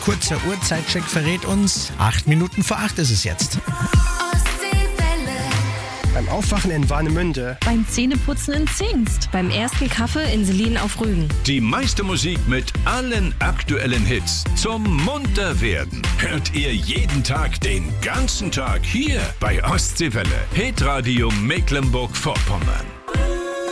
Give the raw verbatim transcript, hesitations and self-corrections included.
kurzer Uhrzeitcheck verrät uns, acht Minuten vor acht ist es jetzt. Beim Aufwachen in Warnemünde. Beim Zähneputzen in Zingst. Beim ersten Kaffee in Selin auf Rügen. Die meiste Musik mit allen aktuellen Hits zum Munterwerden hört ihr jeden Tag den ganzen Tag hier bei Ostseewelle. Hitradio Mecklenburg-Vorpommern.